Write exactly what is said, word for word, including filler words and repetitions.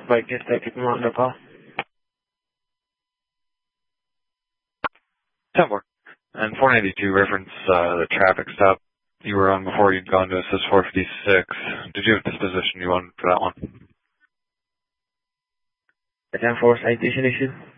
Bike just take me on the call. ten four. And four ninety-two reference uh, the traffic stop you were on before you'd gone to assist four fifty-six. Did you have disposition you wanted for that one? The ten four citation issue.